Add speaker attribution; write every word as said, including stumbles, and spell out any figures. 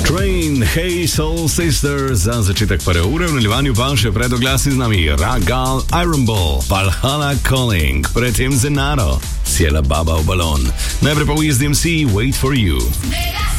Speaker 1: Train, Hey Soul Sister za začetek prve ure, v nadaljevanju pa še predoglasi z nami Ragal, Iron Ball, Valhalla Calling, predtem Zenaro, Ciela Baba v balon. Najprej pa v E S D M C, Wait for You.